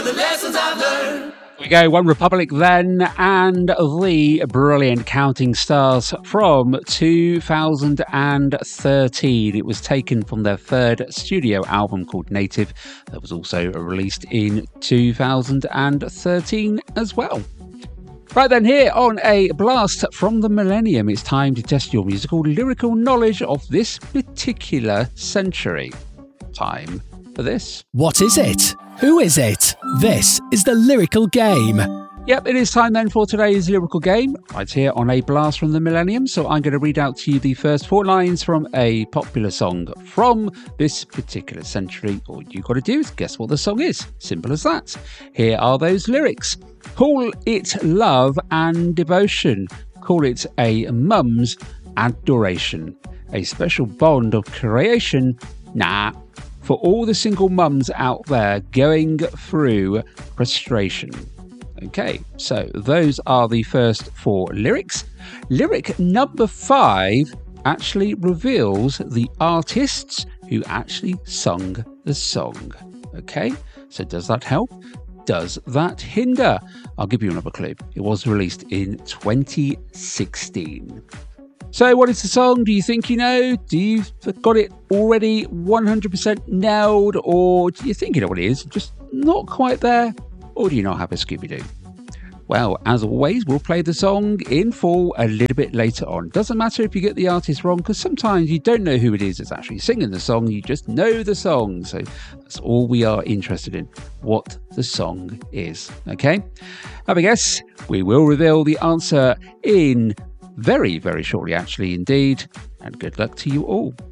the lessons I've learned. Here we go, One Republic then, and the brilliant Counting Stars from 2013. It was taken from their third studio album called Native, that was also released in 2013 as well. Right then, here on A Blast from the Millennium, it's time to test your musical lyrical knowledge of this particular century. Time for this. What is it? Who is it? This is the Lyrical Game. Yep, it is time then for today's lyrical game, right here on A Blast from the Millennium. So I'm going to read out to you the first 4 lines from a popular song from this particular century. All you've got to do is guess what the song is. Simple as that. Here are those lyrics. Call it love and devotion. Call it a mum's adoration. A special bond of creation. Nah. For all the single mums out there going through frustration. Okay, so those are the first 4 lyrics. Lyric number 5 actually reveals the artists who actually sung the song. Okay, so does that help? Does that hinder? I'll give you another clue. It was released in 2016. So what is the song? Do you think you know? Do you got it already 100% nailed? Or do you think you know what it is, just not quite there? Or do you not have a Scooby-Doo? Well, as always, we'll play the song in full a little bit later on. Doesn't matter if you get the artist wrong, because sometimes you don't know who it is that's actually singing the song. You just know the song. So that's all we are interested in, what the song is. Okay? Have a guess. We will reveal the answer in very, very shortly, actually, indeed. And good luck to you all.